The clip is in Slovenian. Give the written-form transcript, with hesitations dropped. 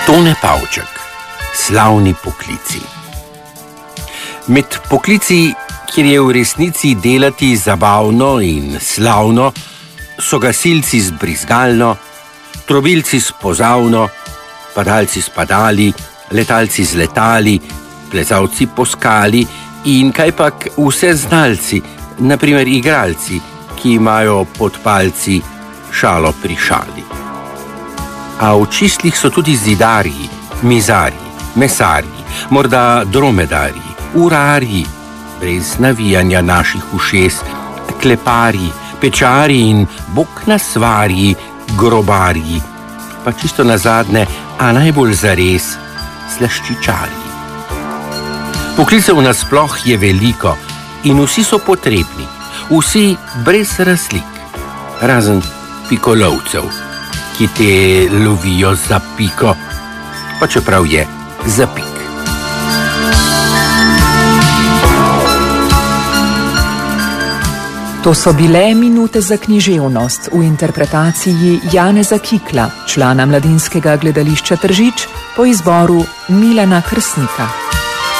Tone Pavček, slavni poklici. Med poklici, kjer je v resnici delati zabavno in slavno, so gasilci z brizgalno, trobilci s pozavno, padalci s padali, letalci z letali, plezalci po skali in kajpak vse znalci, na primer igralci, ki imajo pod palci šalo pri šali. A v čislih so tudi zidarji, mizarji, mesarji, morda dromedarji, urarji, brez navijanja naših ušes, kleparji, pečarji in bog nasvarji, grobarji, pa čisto nazadnje, a najbolj zares, slaščičarji. Poklicev nasploh je veliko in vsi so potrebni, vsi brez razlik, razen pikolovcev, ki te lovijo za piko, pa čeprav je za pik. To so bile minute za književnost v interpretaciji Janeza Kikla, člana Mladinskega gledališča Tržič, po izboru Milana Krsnika.